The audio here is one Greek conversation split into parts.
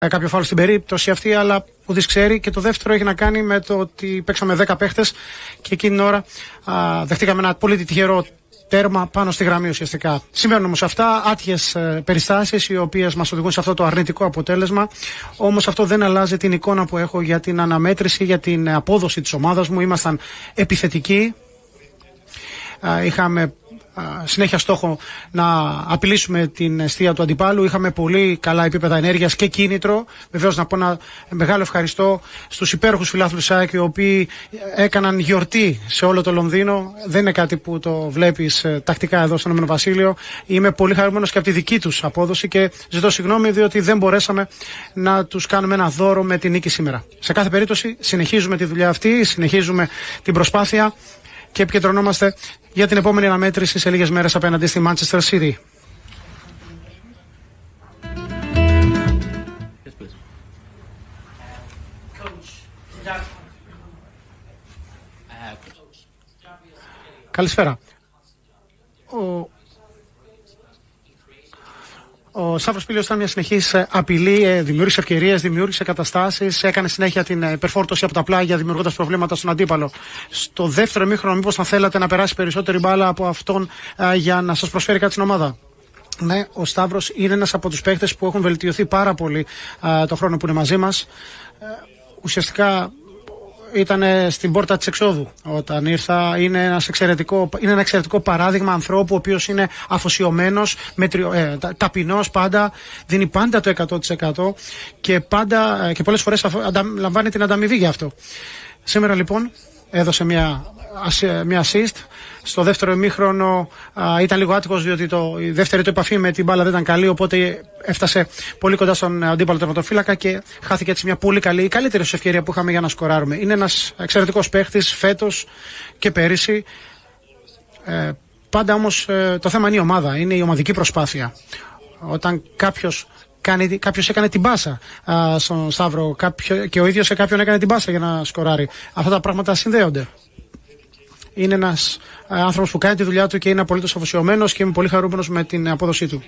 κάποιο φάουλ στην περίπτωση αυτή, αλλά ουδής ξέρει. Και το δεύτερο έχει να κάνει με το ότι παίξαμε 10 παίχτες και εκείνη την ώρα δεχτήκαμε ένα πολύ τυχερό τέρμα πάνω στη γραμμή ουσιαστικά. Συμβαίνουν όμως αυτά, άτυχες περιστάσεις οι οποίες μας οδηγούν σε αυτό το αρνητικό αποτέλεσμα. Όμως αυτό δεν αλλάζει την εικόνα που έχω για την αναμέτρηση, για την απόδοση της ομάδας μου. Ήμασταν επιθετικοί. Είχαμε συνέχεια στόχο να απειλήσουμε την εστία του αντιπάλου. Είχαμε πολύ καλά επίπεδα ενέργειας και κίνητρο. Βεβαίως να πω ένα μεγάλο ευχαριστώ στους υπέροχους φιλάθλους ΑΕΚ, οι οποίοι έκαναν γιορτή σε όλο το Λονδίνο. Δεν είναι κάτι που το βλέπεις τακτικά εδώ στο Ηνωμένο Βασίλειο. Είμαι πολύ χαρούμενος και από τη δική τους απόδοση και ζητώ συγγνώμη διότι δεν μπορέσαμε να τους κάνουμε ένα δώρο με την νίκη σήμερα. Σε κάθε περίπτωση συνεχίζουμε τη δουλειά αυτή, συνεχίζουμε την προσπάθεια και επικεντρωνόμαστε για την επόμενη αναμέτρηση σε λίγες μέρες απέναντι στη Manchester City. Καλησπέρα. Ο Σταύρος Πήλιος ήταν μια συνεχής απειλή, δημιούργησε ευκαιρίες, δημιούργησε καταστάσεις, έκανε συνέχεια την υπερφόρτωση από τα πλάγια, δημιουργώντας προβλήματα στον αντίπαλο. Στο δεύτερο ημίχρονο, μήπως θα θέλατε να περάσει περισσότερη μπάλα από αυτόν για να σας προσφέρει κάτι στην ομάδα? Ναι, ο Σταύρος είναι ένας από τους παίκτες που έχουν βελτιωθεί πάρα πολύ το χρόνο που είναι μαζί μας. Ουσιαστικά ήταν στην πόρτα της εξόδου όταν ήρθα. Είναι ένα εξαιρετικό παράδειγμα ανθρώπου ο οποίος είναι αφοσιωμένος, ταπεινός πάντα, δίνει πάντα το 100% και πολλές φορές λαμβάνει την ανταμοιβή για αυτό. Σήμερα λοιπόν έδωσε μια assist. Στο δεύτερο ημίχρονο ήταν λίγο άτυχος διότι η δεύτερη του επαφή με την μπάλα δεν ήταν καλή, οπότε έφτασε πολύ κοντά στον αντίπαλο τερματοφύλακα και χάθηκε έτσι μια πολύ καλή, η καλύτερη ευκαιρία που είχαμε για να σκοράρουμε. Είναι ένας εξαιρετικός παίχτης φέτος και πέρυσι. Πάντα όμως το θέμα είναι η ομάδα, είναι η ομαδική προσπάθεια. Όταν κάποιος έκανε την πάσα στον Σταύρο και ο ίδιος σε κάποιον έκανε την πάσα για να σκοράρει, αυτά τα πράγματα συνδέονται. Είναι ένας άνθρωπος που κάνει τη δουλειά του και είναι απολύτως αφοσιωμένος και είμαι πολύ χαρούμενος με την απόδοσή του.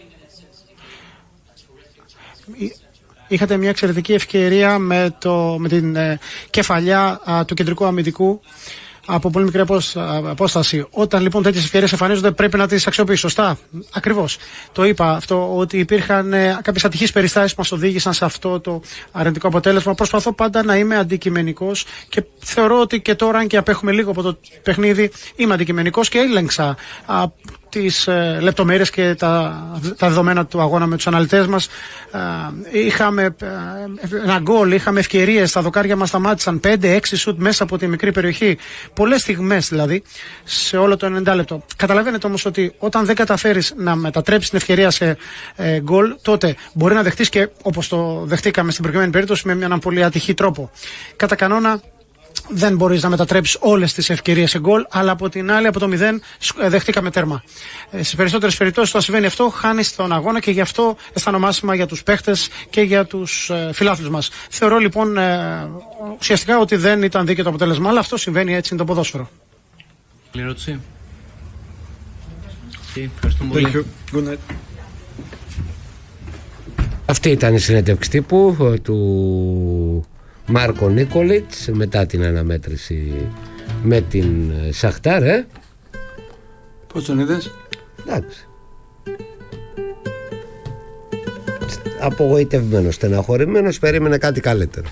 Είχατε μια εξαιρετική ευκαιρία με την κεφαλιά του κεντρικού αμυντικού από πολύ μικρή απόσταση. Όταν λοιπόν τέτοιες ευκαιρίες εμφανίζονται, πρέπει να τις αξιοποιήσει. Σωστά. Ακριβώς. Το είπα αυτό, ότι υπήρχαν κάποιες ατυχείς περιστάσεις που μας οδήγησαν σε αυτό το αρνητικό αποτέλεσμα. Προσπαθώ πάντα να είμαι αντικειμενικός και θεωρώ ότι και τώρα, αν και απέχουμε λίγο από το παιχνίδι, είμαι αντικειμενικός και έλεγξα τις λεπτομέρειες και τα δεδομένα του αγώνα με τους αναλυτές μας. Είχαμε ένα γκολ, είχαμε ευκαιρίες, τα δοκάρια μας σταμάτησαν 5-6 σουτ μέσα από τη μικρή περιοχή. Πολλές στιγμές δηλαδή σε όλο το 90 λεπτό. Καταλαβαίνετε όμως ότι όταν δεν καταφέρεις να μετατρέψεις την ευκαιρία σε γκολ, τότε μπορεί να δεχτείς και όπως το δεχτήκαμε στην προηγούμενη περίπτωση με έναν πολύ ατυχή τρόπο. Κατά κανόνα δεν μπορείς να μετατρέψεις όλες τις ευκαιρίες σε γκολ, αλλά από την άλλη, από το 0 δεχτήκαμε τέρμα. Στις περισσότερες περιπτώσεις όταν συμβαίνει αυτό, χάνεις τον αγώνα και γι' αυτό αισθάνομαι άσχημα για τους παίχτες και για τους φιλάθλους μας. Θεωρώ λοιπόν ουσιαστικά ότι δεν ήταν δίκαιο το αποτέλεσμα, αλλά αυτό συμβαίνει, έτσι είναι το ποδόσφαιρο. Ερώτηση. Ευχαριστούμε πολύ. Αυτή ήταν η συνέντευξη τύπου του Μάρκο Νίκολιτς μετά την αναμέτρηση με την Σαχτάρ. Πώς τον είδες? Εντάξει, απογοητευμένος, στεναχωρημένος, περίμενε κάτι καλύτερο.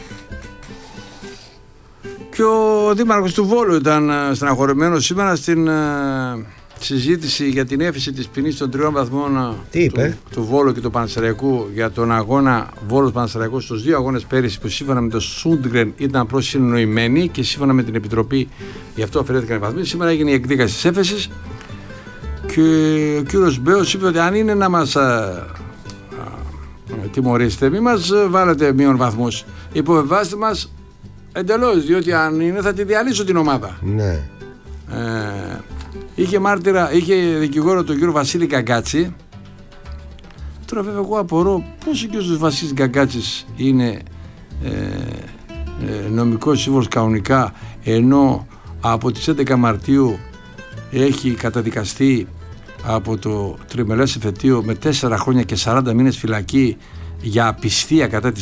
Και ο δήμαρχος του Βόλου ήταν στεναχωρημένος σήμερα στην συζήτηση για την έφεση της ποινής των 3 βαθμών του Βόλου και του Πανσεραϊκού για τον αγώνα Βόλος Πανσεραϊκού στους 2 αγώνες πέρυσι, που σύμφωνα με το Σούντγκρεν ήταν απλώς συνεννοημένοι και σύμφωνα με την Επιτροπή γι' αυτό αφαιρέθηκαν οι βαθμοί. Σήμερα έγινε η εκδίκαση της έφεσης και ο κύριος Μπέος είπε ότι αν είναι να μας τιμωρήσετε, μη μας βάλετε μείον βαθμούς, υποβεβάστε μας εντελώς, διότι αν είναι θα τη διαλύσω την ομάδα. Ναι. Είχε δικηγόρο τον κύριο Βασίλη Γκαγκάτση. Τώρα βέβαια εγώ απορώ πώς ο κύριος Βασίλης Γκαγκάτσης είναι νομικός σύμβουλος κανονικά, ενώ από τις 11 Μαρτίου έχει καταδικαστεί από το τριμελές εφετείο με 4 χρόνια και 40 μήνες φυλακή για απιστία κατά της